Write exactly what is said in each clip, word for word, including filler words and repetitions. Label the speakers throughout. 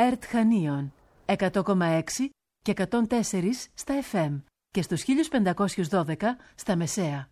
Speaker 1: ΕΡΤ Χανίων εκατό κόμμα έξι και εκατόν τέσσερα στα εφ εμ και στους χίλια πεντακόσια δώδεκα στα μεσαία.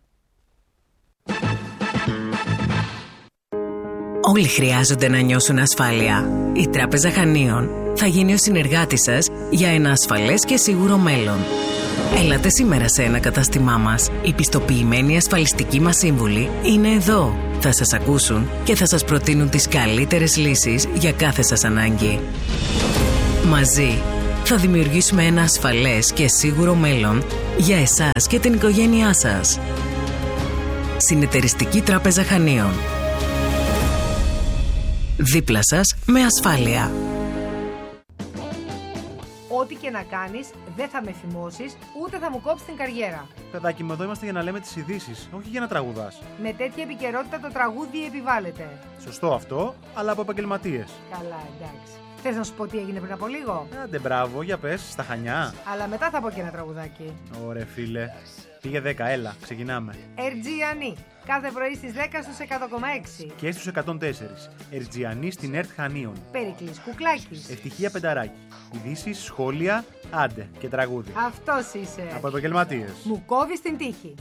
Speaker 2: Όλοι χρειάζονται να νιώσουν ασφάλεια. Η Τράπεζα Χανίων θα γίνει ο συνεργάτης σας για ένα ασφαλές και σίγουρο μέλλον. Έλατε σήμερα σε ένα κατάστημά μας. Οι πιστοποιημένοι ασφαλιστικοί μας σύμβουλοι είναι εδώ. Θα σας ακούσουν και θα σας προτείνουν τις καλύτερες λύσεις για κάθε σας ανάγκη. Μαζί θα δημιουργήσουμε ένα ασφαλές και σίγουρο μέλλον για εσάς και την οικογένειά σας. Συνεταιριστική Τράπεζα Χανίων. Δίπλα σας με ασφάλεια.
Speaker 3: Ό,τι και να κάνεις, δεν θα με θυμώσεις, ούτε θα μου κόψεις την καριέρα.
Speaker 4: Παιδάκι μου, εδώ είμαστε για να λέμε τις ειδήσεις, όχι για να τραγουδάς.
Speaker 3: Με τέτοια επικαιρότητα το τραγούδι επιβάλλεται.
Speaker 4: Σωστό αυτό, αλλά από επαγγελματίες.
Speaker 3: Καλά, εντάξει. Θες να σου πω τι έγινε πριν από λίγο?
Speaker 4: Άντε μπράβο, για πες, στα Χανιά.
Speaker 3: Αλλά μετά θα πω και ένα τραγουδάκι.
Speaker 4: Ωραία φίλε. Πήγε δέκα, έλα, ξεκινάμε.
Speaker 3: Ερτζιανή, κάθε πρωί στις δέκα στους εκατό κόμμα έξι.
Speaker 4: Και στους εκατόν τέσσερα. Ερτζιανή στην ΕΡΤ Χανίων.
Speaker 3: Περικλής Κουκλάκης.
Speaker 4: Ευτυχία Πενταράκη. Ειδήσεις, σχόλια, άντε και τραγούδι.
Speaker 3: Αυτός είσαι.
Speaker 4: Από επαγγελματίες.
Speaker 3: Μου κόβεις την τύχη.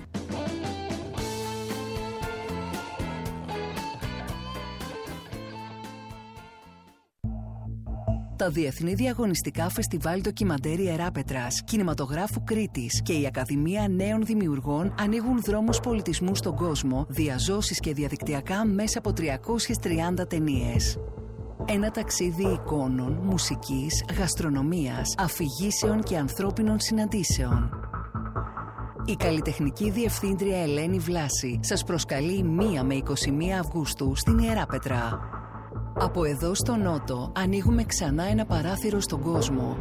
Speaker 5: Τα Διεθνή Διαγωνιστικά Φεστιβάλ Ντοκιμαντέρ Ιεράπετρας, Κινηματογράφου Κρήτης και η Ακαδημία Νέων Δημιουργών ανοίγουν δρόμους πολιτισμού στον κόσμο, διαζώσεις και διαδικτυακά μέσα από τριακόσιες τριάντα ταινίες. Ένα ταξίδι εικόνων, μουσικής, γαστρονομίας, αφηγήσεων και ανθρώπινων συναντήσεων. Η καλλιτεχνική διευθύντρια Ελένη Βλάση σας προσκαλεί μία με είκοσι μία Αυγούστου στην Ιεράπετρα. Από εδώ στο Νότο ανοίγουμε ξανά ένα παράθυρο στον κόσμο.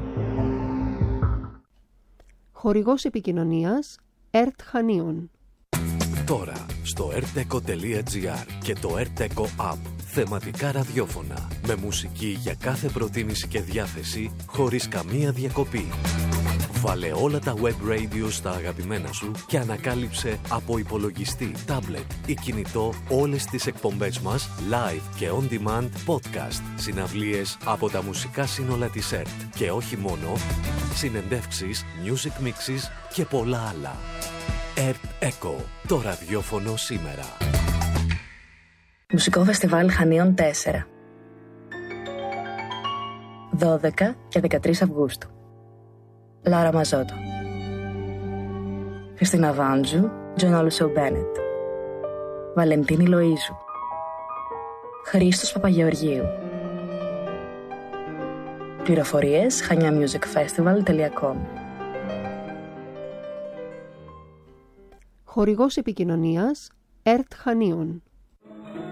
Speaker 6: Χορηγός επικοινωνίας ΕΡΤ Χανίων.
Speaker 7: Τώρα στο ερτεκο τελεία τζι άρ και το ερτεκο App. Θεματικά ραδιόφωνα με μουσική για κάθε προτίμηση και διάθεση χωρίς καμία διακοπή. Βάλε όλα τα web radio στα αγαπημένα σου και ανακάλυψε από υπολογιστή, tablet ή κινητό όλες τις εκπομπές μας live και on demand podcast, συναυλίες από τα μουσικά σύνολα της ΕΡΤ και όχι μόνο, συνεντεύξεις, music mixes και πολλά άλλα. ΕΡΤ Echo, το ραδιόφωνο σήμερα.
Speaker 8: Μουσικό Φεστιβάλ Χανίων τέσσερα. δώδεκα και δεκατρείς Αυγούστου. Λάρα Μαζότο, Χριστίνα Βάντζου, Τζον Αλουσέου Μπένετ, Βαλεντίνη Λοΐζου, Χρήστος Παπαγεωργίου. Πληροφορίες χανιά μιουζικ φεστιβάλ τελεία κομ.
Speaker 6: Χορηγός επικοινωνίας ΕΡΤ Χανίων.